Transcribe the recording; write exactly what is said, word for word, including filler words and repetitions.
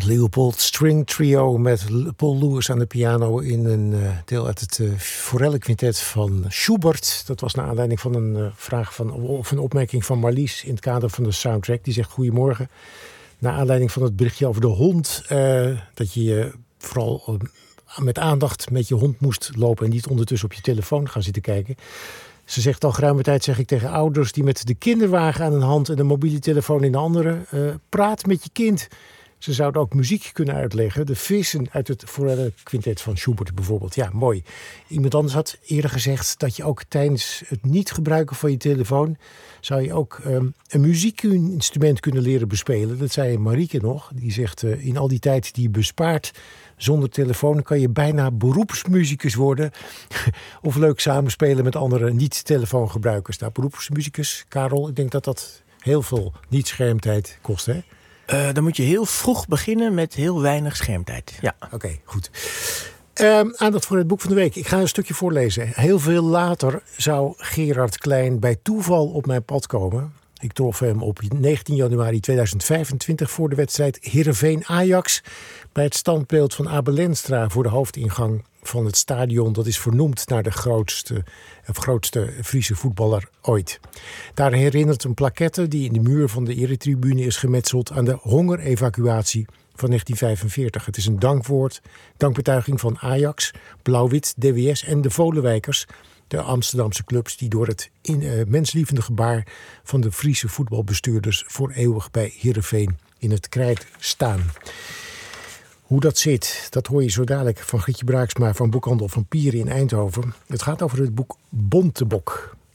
Leopold String Trio met Paul Lewis aan de piano in een uh, deel uit het uh, Forelle-quintet van Schubert. Dat was naar aanleiding van een uh, vraag van, of een opmerking van Marlies in het kader van de soundtrack. Die zegt goedemorgen. Naar aanleiding van het berichtje over de hond, uh, dat je uh, vooral uh, met aandacht met je hond moest lopen en niet ondertussen op je telefoon gaan zitten kijken. Ze zegt al geruime tijd, zeg ik tegen ouders die met de kinderwagen aan een hand en de mobiele telefoon in de andere, uh, praat met je kind. Ze zouden ook muziek kunnen uitleggen. De vissen uit het Forelle quintet van Schubert bijvoorbeeld. Ja, mooi. Iemand anders had eerder gezegd dat je ook tijdens het niet gebruiken van je telefoon zou je ook um, een muziekinstrument kunnen leren bespelen. Dat zei Marieke nog. Die zegt uh, in al die tijd die je bespaart zonder telefoon kan je bijna beroepsmuzikus worden. Of leuk samenspelen met andere niet-telefoongebruikers. Nou, beroepsmuzikus, Karel, ik denk dat dat heel veel niet-schermtijd kost, hè? Uh, dan moet je heel vroeg beginnen met heel weinig schermtijd. Ja. Oké, okay, goed. Um, aandacht voor het boek van de week. Ik ga een stukje voorlezen. Heel veel later zou Gerard Klein bij toeval op mijn pad komen. Ik trof hem op negentien januari tweeduizend vijfentwintig voor de wedstrijd Heerenveen-Ajax bij het standbeeld van Abel Lenstra voor de hoofdingang van het stadion. Dat is vernoemd naar de grootste, of grootste Friese voetballer ooit. Daar herinnert een plaquette die in de muur van de eretribune is gemetseld aan de hongerevacuatie van negentien vijfenveertig. Het is een dankwoord, dankbetuiging van Ajax, Blauw-Wit, D W S en de Volenwijkers, de Amsterdamse clubs die door het in, uh, menslievende gebaar van de Friese voetbalbestuurders voor eeuwig bij Heerenveen in het krijt staan. Hoe dat zit, dat hoor je zo dadelijk van Grietje Braaksma van Boekhandel van Pieren in Eindhoven. Het gaat over het boek Bontebok.